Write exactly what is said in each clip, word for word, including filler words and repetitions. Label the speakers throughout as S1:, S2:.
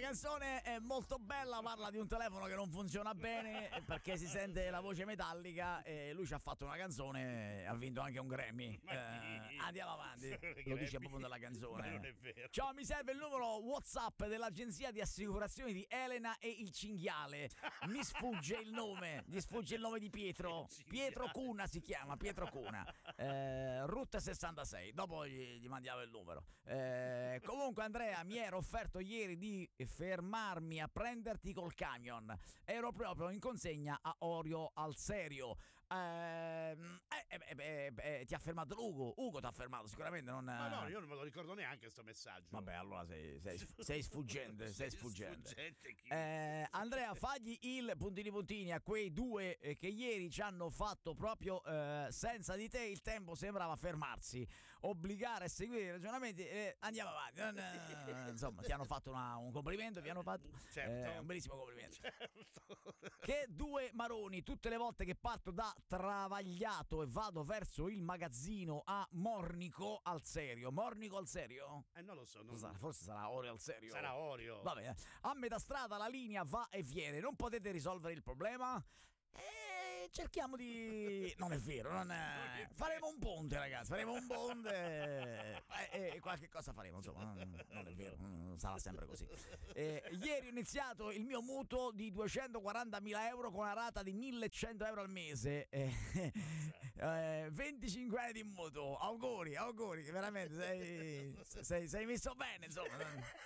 S1: canzone è molto bella, parla di un telefono che non funziona bene perché si sente la voce metallica e lui ci ha fatto una canzone, ha vinto anche un Grammy. Eh, andiamo avanti, lo dice proprio nella canzone.
S2: Ma non è vero.
S1: Ciao, mi serve il numero WhatsApp dell'agenzia di assicurazioni di Elena e il cinghiale. Mi sfugge il nome, gli sfugge il nome di Pietro. Pietro Cuna si chiama, Pietro Cuna. Eh, Route sessantasei, dopo gli, gli mandiamo il numero. Eh, comunque Andrea, mi ero offerto ieri di fermarmi a prenderti col camion. Ero proprio in consegna a Orio al Serio. Eh, eh, eh, eh, eh, ti ha fermato Ugo. Ugo ti ha fermato sicuramente. Non,
S2: Ma no, io non me lo ricordo neanche sto messaggio.
S1: Vabbè, allora sei, sei, sei sfuggente. sei sfuggente.
S2: sfuggente chi?
S1: Eh, Andrea, fagli il puntini puntini a quei due eh, che ieri ci hanno fatto proprio eh, senza di te il tempo sembrava fermarsi. Obbligare a seguire i ragionamenti. Eh, andiamo avanti. Non, eh, insomma, ti hanno fatto una, un complimento, vi hanno fatto
S2: Certo.
S1: eh, un bellissimo complimento.
S2: Certo.
S1: Che due maroni, tutte le volte che parto da Travagliato e vado verso il magazzino a Mornico al Serio. Mornico al Serio?
S2: Eh, non lo so. Non...
S1: Sarà- Forse sarà Orio al Serio.
S2: Sarà Orio.
S1: Va bene. A metà strada la linea va e viene. Non potete risolvere il problema? Eh, cerchiamo di... Non è vero, non è... faremo un ponte, ragazzi, faremo un ponte e eh, qualche cosa faremo, insomma, non, non è vero, non sarà sempre così. Eh, ieri ho iniziato il mio mutuo di duecentoquarantamila euro con una rata di millecento euro al mese, eh, eh, venticinque anni di mutuo, auguri, auguri, veramente sei, sei, sei messo bene, insomma.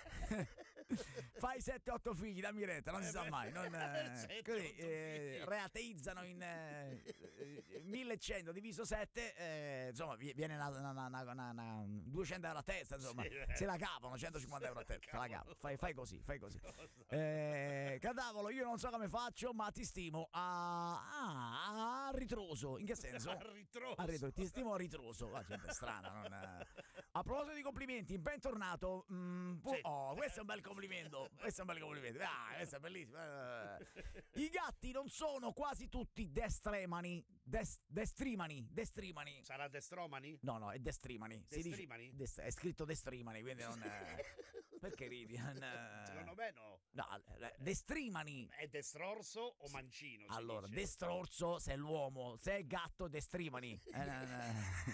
S1: Fai sette otto figli, dammi retta, non si sa mai, non, eh, così, eh, rateizzano in eh, millecento diviso sette, eh, insomma viene una, una, una, una, una duecento euro a testa, insomma,
S2: sì,
S1: se la capano, centocinquanta euro a testa, se la capano. Fai, fai così, fai così. Eh, Cadavolo, io non so come faccio, ma ti stimo a, a, a ritroso. In che senso?
S2: A ritroso.
S1: A ritroso. Ti stimo a ritroso. La gente è strana. Non è... A proposito di complimenti, bentornato. Mm, pu-
S2: Sì.
S1: Oh, questo è un bel complimento. Questo è un bel complimento. Ah, questo è bellissimo. Eh. I gatti non sono quasi tutti destremani. Des- destrimani. Destrimani.
S2: Sarà Destromani?
S1: No, no, è destrimani. Si dice-
S2: Destrimani?
S1: dest- è scritto destrimani, quindi non è... Perché ridi? Non è-
S2: Secondo me no.
S1: No, eh, destrimani.
S2: È destrorso o mancino? si
S1: Allora,
S2: dice.
S1: destrorso se è l'uomo, se è gatto destrimani. Eh, eh, eh.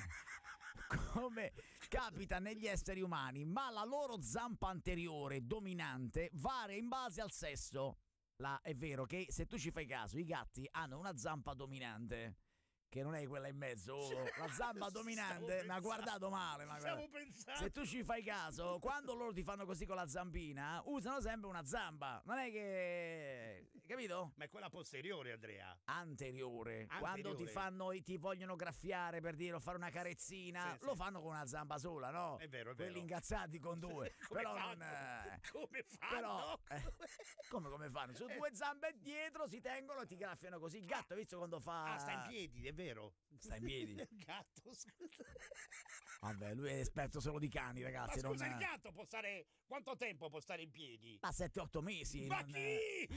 S1: Come capita negli esseri umani, ma la loro zampa anteriore dominante varia in base al sesso. La, è vero che se tu ci fai caso, i gatti hanno una zampa dominante. Che non è quella in mezzo, oh, la zampa dominante, mi ha guardato male. Ma
S2: Stavo
S1: guarda.
S2: pensando.
S1: Se tu ci fai caso, quando loro ti fanno così con la zampina, usano sempre una zampa. Non è che. Capito?
S2: Ma è quella posteriore, Andrea.
S1: Anteriore.
S2: Anteriore.
S1: Quando ti fanno, ti vogliono graffiare per dire o fare una carezzina,
S2: Sì,
S1: lo
S2: sì.
S1: fanno con una zampa sola, no?
S2: È vero, è
S1: Quelli
S2: vero.
S1: incazzati con due.
S2: Come
S1: Però
S2: fanno?
S1: non. eh,
S2: Come fanno?
S1: Però, eh, come come fanno? Su due zampe dietro si tengono e ti graffiano così. Il gatto, visto quando fa.
S2: Ah, sta in piedi, è vero.
S1: Sta in piedi.
S2: Il gatto, scusa.
S1: Vabbè, lui è esperto solo di cani,
S2: Ma
S1: ragazzi.
S2: scusa,
S1: non...
S2: il gatto può stare... Quanto tempo può stare in piedi?
S1: Ma sette otto mesi.
S2: Ma
S1: non-
S2: chi?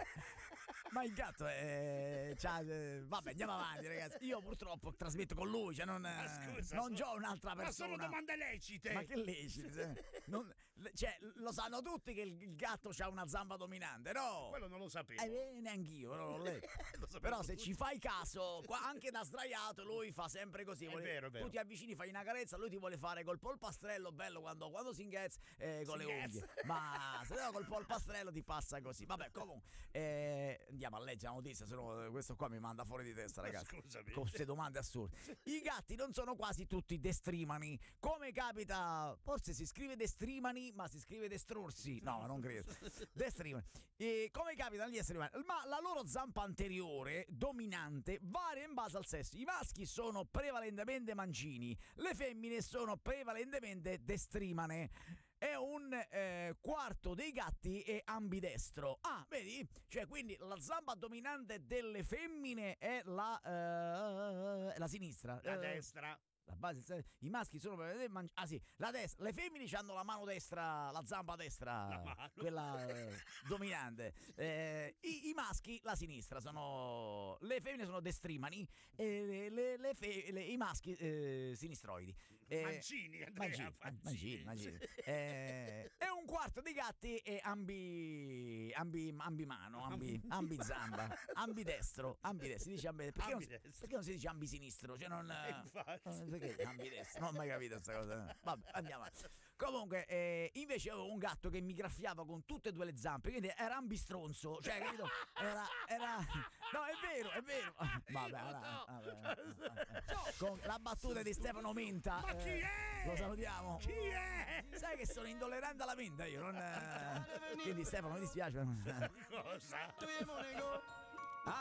S1: Ma il gatto è. c'ha- eh, Vabbè, andiamo avanti, ragazzi. Io purtroppo trasmetto con lui, cioè non.
S2: Ma scusa,
S1: non
S2: sono-
S1: c'ho un'altra
S2: Ma
S1: persona.
S2: sono domande lecite.
S1: Ma che lecite? Non- cioè, lo sanno tutti che il il gatto ha una zampa dominante, no?
S2: Quello non lo sapevo.
S1: Eh, beh, neanch'io, non l'ho letto.
S2: Lo sapevo
S1: Però se
S2: tutti.
S1: ci fai caso, qua anche da sdraiato lui fa sempre così.
S2: È
S1: vuole-
S2: vero, è vero.
S1: Tu ti avvicini, fai una carezza, lui ti vuole fare col polpastrello bello quando, quando si inghezza eh, con le
S2: Singhezza.
S1: unghie. Ma se no col polpastrello ti passa così. Vabbè, comunque eh, andiamo a leggere la notizia, se no questo qua mi manda fuori di testa,
S2: Ma
S1: ragazzi.
S2: scusami.
S1: Con queste domande assurde. I gatti non sono quasi tutti destrimani. Come capita, forse si scrive destrimani, ma si scrive destrorsi. No, non credo. Destrimani. E come capita agli esseri umani? Ma la loro zampa anteriore dominante varia in base al sesso. I maschi sono prevalentemente mancini, le femmine sono prevalentemente destrimane. E un eh, quarto dei gatti è ambidestro. Ah, vedi? Cioè, quindi la zampa dominante delle femmine è la, eh, la sinistra.
S2: La
S1: Eh,
S2: destra.
S1: La base, i maschi sono per vedere mangi- ah sì, la destra, le femmine hanno la mano destra, la zampa destra,
S2: La mano.
S1: quella eh, dominante. Eh, i, i maschi la sinistra, sono le femmine sono destrimani e le, le- le fe- le- i maschi eh, sinistroidi. Eh,
S2: Mancini, Andrea,
S1: Mancini,
S2: Mancini.
S1: Mancini, Mancini. Eh, e un quarto dei gatti è ambi, ambi, ambimano, ambi, ambizamba, ambidestro, ambidestro. Si dice ambi, perché, non,
S2: Ambidestro.
S1: perché non si dice ambisinistro? Cioè non,
S2: Eh, infatti.
S1: non- perché ambidestro? Non ho mai capito questa cosa. Vabbè, andiamo avanti. Comunque, eh, invece avevo un gatto che mi graffiava con tutte e due le zampe, quindi era ambistronzo, cioè, capito? Era, era... No, è vero, è vero. Vabbè, allora, vabbè, vabbè. Con la battuta di Stefano Menta.
S2: Ma chi
S1: eh,
S2: è?
S1: Lo salutiamo.
S2: Chi è?
S1: Sai che sono intollerante alla menta io, non... eh, Quindi Stefano, mi dispiace. ma-
S2: Cosa?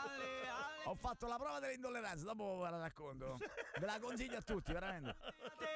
S1: Ho fatto la prova dell'intolleranza, dopo ve la racconto. Ve la consiglio a tutti, veramente.